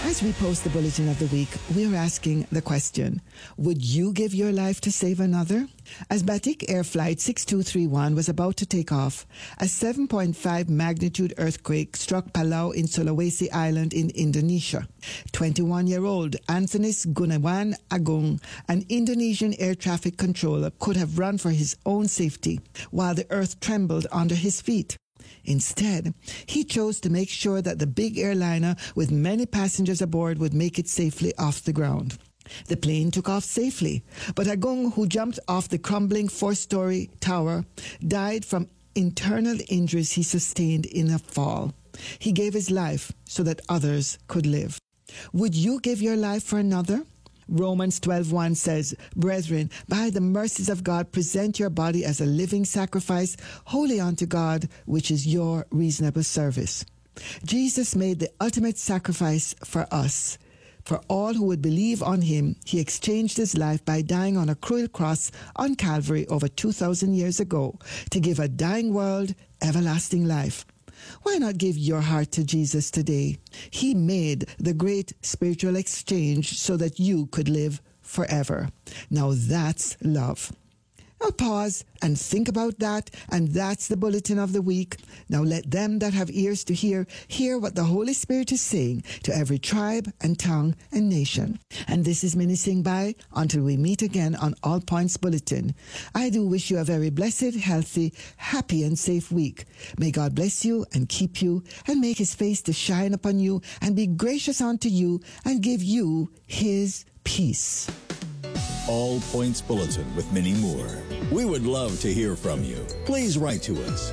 As we post the Bulletin of the Week, we are asking the question, would you give your life to save another? As Batik Air Flight 6231 was about to take off, a 7.5 magnitude earthquake struck Palau in Sulawesi Island in Indonesia. 21-year-old Antonis Gunawan Agung, an Indonesian air traffic controller, could have run for his own safety while the earth trembled under his feet. Instead, he chose to make sure that the big airliner with many passengers aboard would make it safely off the ground. The plane took off safely, but Agung, who jumped off the crumbling 4-story tower, died from internal injuries he sustained in a fall. He gave his life so that others could live. Would you give your life for another? Romans 12:1 says, "Brethren, by the mercies of God, present your body as a living sacrifice, holy unto God, which is your reasonable service." Jesus made the ultimate sacrifice for us. For all who would believe on him, he exchanged his life by dying on a cruel cross on Calvary over 2,000 years ago to give a dying world everlasting life. Why not give your heart to Jesus today? He made the great spiritual exchange so that you could live forever. Now that's love. Now pause and think about that, and that's the Bulletin of the Week. Now let them that have ears to hear what the Holy Spirit is saying to every tribe and tongue and nation. And this is Minnie Sing Bye until we meet again on All Points Bulletin. I do wish you a very blessed, healthy, happy and safe week. May God bless you and keep you and make his face to shine upon you and be gracious unto you and give you his peace. All Points Bulletin with Minnie Moore. We would love to hear from you. Please write to us.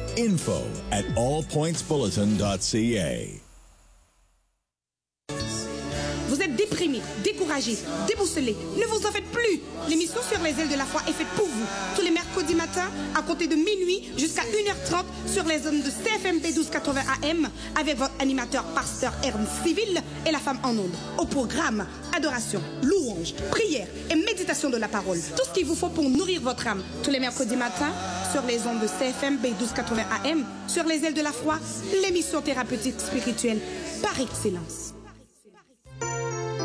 info@allpointsbulletin.ca. Vous êtes déprimé, découragé, déboussolé. Ne vous en faites plus. L'émission Sur les ailes de la foi est faite pour vous. Tous les mercredis matins, à compter de minuit jusqu'à 1h30 sur les zones de CFMP 1280 AM avec votre animateur pasteur Ernst Civil et la femme en ondes. Au programme, adoration, louange, prière et méditation de la parole. Tout ce qu'il vous faut pour nourrir votre âme. Tous les mercredis matins sur les ondes de CFMP 1280 AM sur les ailes de la foi, l'émission thérapeutique spirituelle par excellence.